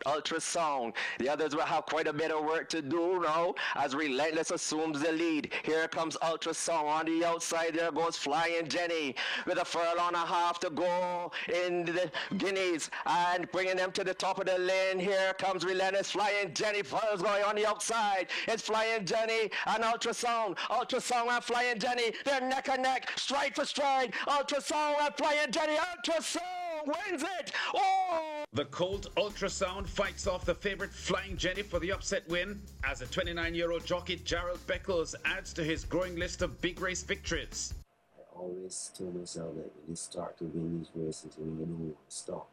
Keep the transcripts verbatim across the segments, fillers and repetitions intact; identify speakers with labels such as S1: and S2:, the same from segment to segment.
S1: Ultrasound. The others will have quite a bit of work to do now as Relentless assumes the lead. Here comes Ultrasound. On the outside there goes Flying Jenny with a furlong and a half to go in the Guineas and bringing them to the top of the lane. Here comes Relentless. Flying Jenny first going on the outside. It's Flying Jenny and Ultrasound. Ultrasound and Flying Jenny. They're neck and neck, stride for stride. Ultrasound and Flying Jenny. Ultrasound wins it. Oh!
S2: The Colt Ultrasound fights off the favourite Flying Jenny for the upset win as a twenty-nine-year-old jockey Gerald Beckles adds to his growing list of big race victories.
S3: I always tell myself that when you start to win these races, when you know when to stop.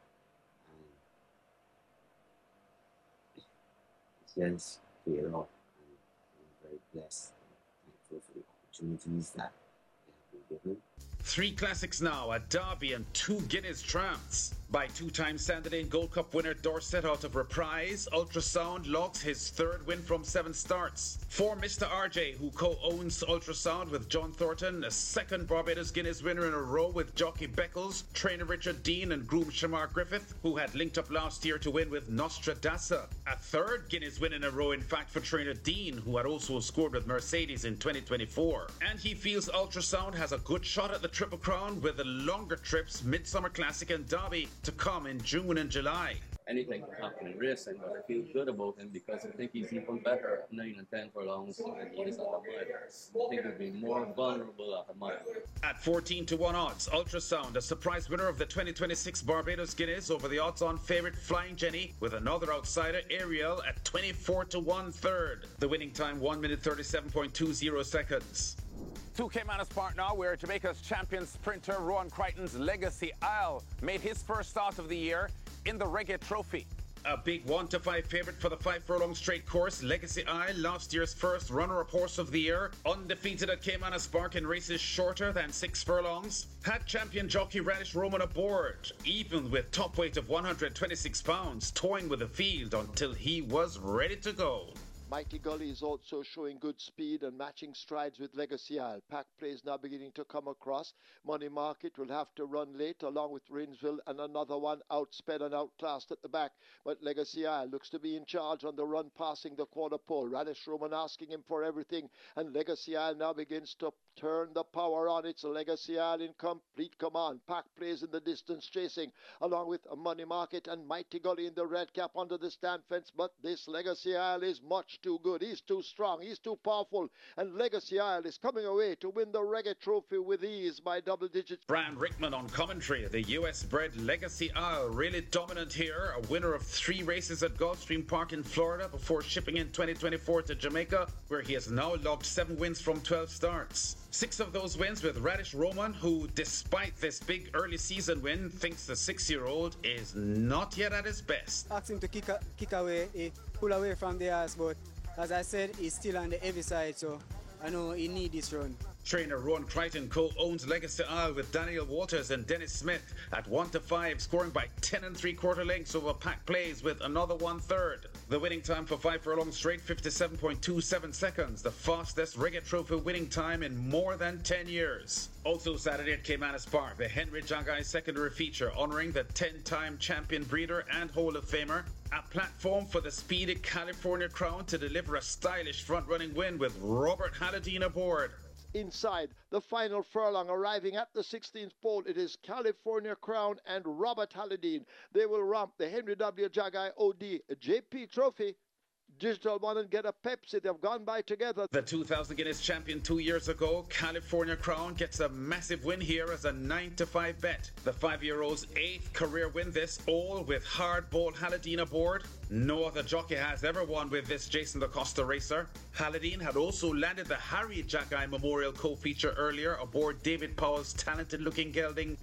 S3: And it's just paid off. And I'm very blessed and thankful for the opportunities that they have been given.
S2: Three classics now, a Derby and two Guinness tramps. By two-time Sandalane Gold Cup winner Dorset out of Reprise, Ultrasound logs his third win from seven starts. For Mister R J, who co-owns Ultrasound with John Thornton, a second Barbados Guinness winner in a row with jockey Beckles, trainer Richard Dean and groom Shamar Griffith, who had linked up last year to win with Nostradasa. A third Guinness win in a row, in fact, for trainer Dean, who had also scored with Mercedes in twenty twenty-four. And he feels Ultrasound has a good shot at the Triple Crown with the longer trips, Midsummer Classic and Derby, to come in June and July.
S4: Anything can happen in racing, but I feel good about him because I think he's even better at nine and ten furlongs than he is at a mile. I think he'll be more vulnerable at a mile.
S2: At fourteen to one odds, Ultrasound, a surprise winner of the twenty twenty-six Barbados Guineas over the odds-on favourite Flying Jenny, with another outsider, Ariel, at twenty-four to one third. The winning time one minute thirty-seven point two zero seconds.
S5: To Caymanas Park now, where Jamaica's champion sprinter Rowan Crichton's Legacy Isle made his first start of the year in the Reggae Trophy.
S2: A big one to five favourite for the five furlong straight course, Legacy Isle, last year's first runner-up horse of the year, undefeated at Caymanas Park in races shorter than six furlongs, had champion jockey Radish Roman aboard, even with top weight of one hundred twenty-six pounds, toying with the field until he was ready to go.
S6: Mighty Gully is also showing good speed and matching strides with Legacy Isle. Pack plays now beginning to come across. Money Market will have to run late along with Rinsville and another one outsped and outclassed at the back. But Legacy Isle looks to be in charge on the run passing the quarter pole. Radish Roman asking him for everything, and Legacy Isle now begins to turn the power on. It's Legacy Isle in complete command. Pack plays in the distance chasing along with Money Market and Mighty Gully in the red cap under the stand fence. But this Legacy Isle is much too good. He's too strong. He's too powerful. And Legacy Isle is coming away to win the Reggae Trophy with ease by double digits.
S2: Brian Rickman on commentary. The U S-bred Legacy Isle really dominant here. A winner of three races at Gulfstream Park in Florida before shipping in twenty twenty-four to Jamaica, where he has now logged seven wins from twelve starts. Six of those wins with Radish Roman, who, despite this big early season win, thinks the six-year-old is not yet at his best.
S7: Asked him to kick, a, kick away, he pull away from the ass, but as I said, he's still on the heavy side, so I know he needs this run.
S2: Trainer Rowan Crichton co-owns Legacy Isle with Daniel Waters and Dennis Smith at one to five, scoring by ten and three quarter lengths over Pack Plays with another one third. The winning time for five furlong straight, fifty-seven point two seven seconds, the fastest Reggae Trophy winning time in more than ten years. Also Saturday at Caymanas Park, the Henry Jagai secondary feature honouring the ten-time champion breeder and Hall of Famer, a platform for the speedy California Crown to deliver a stylish front-running win with Robert Halladine aboard.
S6: Inside the final furlong, arriving at the sixteenth pole, it is California Crown and Robert Halladine. They will romp the Henry W. Jagai O D J P Trophy. Digital One and get a Pepsi. They've gone by together.
S2: The two thousand Guinness champion two years ago, California Crown, gets a massive win here as a nine to five bet. The five-year-old's eighth career win, this all with hardball Halladine aboard. No other jockey has ever won with this Jason DaCosta racer. Halladine had also landed the Harry Jagai Memorial co-feature earlier aboard David Powell's talented-looking gelding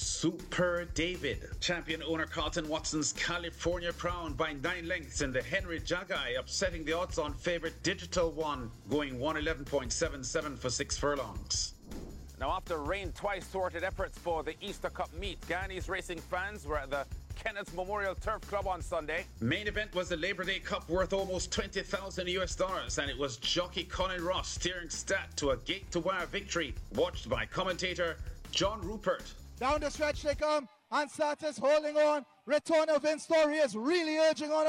S2: Super David. Champion owner Carlton Watson's California Crown by nine lengths in the Henry Jagai, upsetting the odds-on favourite Digital One, going one eleven point seven seven for six furlongs.
S5: Now, after rain-twice thwarted efforts for the Easter Cup meet, Guyanese racing fans were at the Kenneth Memorial Turf Club on Sunday.
S2: Main event was the Labor Day Cup worth almost twenty thousand U S dollars, and it was jockey Colin Ross steering Stat to a gate-to-wire victory, watched by commentator John Rupert.
S8: Down the stretch they come, and Stat is holding on. Return of Vince Story is really urging on.